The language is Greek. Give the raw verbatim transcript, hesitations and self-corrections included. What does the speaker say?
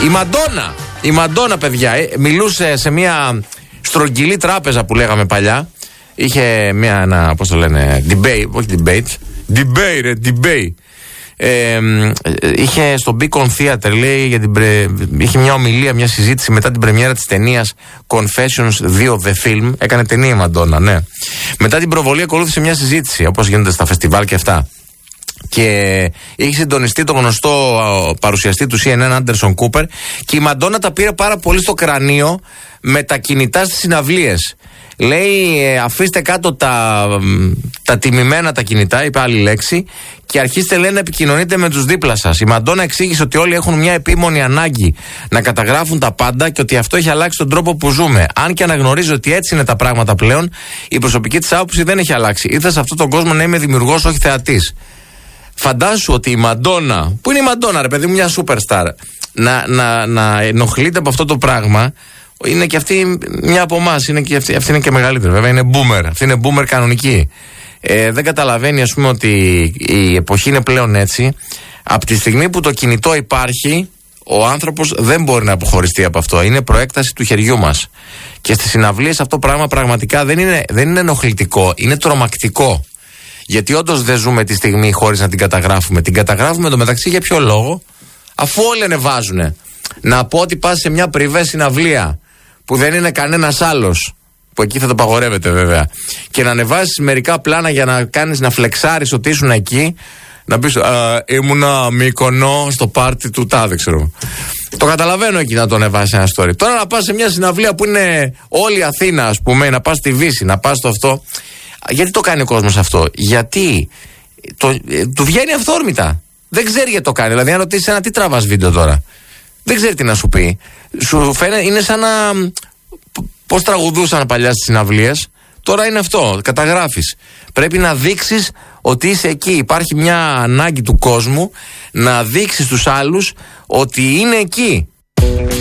Η Μαντόνα, η Μαντόνα, παιδιά, μιλούσε σε μια στρογγυλή τράπεζα που λέγαμε παλιά. Είχε μια, ένα, πώς το λένε, debate, όχι debate, debate, ρε, debate. Ε, είχε στο Beacon Theater, λέει, για την πρε... είχε μια ομιλία, μια συζήτηση μετά την πρεμιέρα της ταινίας Confessions δύο The Film. Έκανε ταινία η Μαντόνα, ναι. Μετά την προβολή ακολούθησε μια συζήτηση, όπως γίνεται στα φεστιβάλ και αυτά. Και είχε συντονιστεί το γνωστό παρουσιαστή του Σι Εν Εν, Άντερσον Κούπερ, και η Μαντόνα τα πήρε πάρα πολύ στο κρανίο με τα κινητά στις συναυλίες. Λέει, αφήστε κάτω τα, τα τιμημένα τα κινητά, είπε άλλη λέξη, και αρχίστε, λέει, να επικοινωνείτε με τους δίπλα σας. Η Μαντόνα εξήγησε ότι όλοι έχουν μια επίμονη ανάγκη να καταγράφουν τα πάντα και ότι αυτό έχει αλλάξει τον τρόπο που ζούμε. Αν και αναγνωρίζει ότι έτσι είναι τα πράγματα πλέον, η προσωπική της άποψη δεν έχει αλλάξει. Ήρθα σε αυτόν τον κόσμο να είμαι δημιουργός, όχι θεατής. Φαντάσου ότι η Μαντόνα, που είναι η Μαντόνα, ρε παιδί μου, μια superstar, να, να, να ενοχλείται από αυτό το πράγμα. Είναι και αυτή μια από εμάς, είναι και αυτή, αυτή είναι και μεγαλύτερη. Βέβαια είναι boomer, αυτή είναι boomer κανονική. Ε, δεν καταλαβαίνει, ας πούμε, ότι η εποχή είναι πλέον έτσι. Από τη στιγμή που το κινητό υπάρχει, ο άνθρωπος δεν μπορεί να αποχωριστεί από αυτό. Είναι προέκταση του χεριού μας. Και στις συναυλίες αυτό πράγμα πραγματικά δεν είναι, δεν είναι ενοχλητικό, είναι τρομακτικό. Γιατί όντως δεν ζούμε τη στιγμή χωρίς να την καταγράφουμε. Την καταγράφουμε εντωμεταξύ για ποιο λόγο? Αφού όλοι ανεβάζουνε. Να πω ότι πας σε μια πριβέ συναυλία που δεν είναι κανένας άλλος, που εκεί θα το παγορεύετε βέβαια, και να ανεβάσεις μερικά πλάνα για να κάνεις, να φλεξάρεις ότι ήσουν εκεί, να πεις ήμουνα Μύκονο στο πάρτι του τάδε, ξέρω. Το καταλαβαίνω εκεί να το ανεβάσεις ένα story. Τώρα να πας σε μια συναυλία που είναι όλη η Αθήνα, ας πούμε, να πας στη Βύση, να πας στο αυτό. Γιατί το κάνει ο κόσμος αυτό? Γιατί το, ε, του βγαίνει αυθόρμητα. Δεν ξέρει γιατί το κάνει. Δηλαδή, αν ρωτήσεις ένα, τι τραβάς βίντεο τώρα, δεν ξέρει τι να σου πει. Σου φαίνεται, είναι σαν να. Πώς τραγουδούσαν παλιά στις συναυλίες. Τώρα είναι αυτό. Καταγράφεις. Πρέπει να δείξεις ότι είσαι εκεί. Υπάρχει μια ανάγκη του κόσμου να δείξεις στους άλλους ότι είναι εκεί.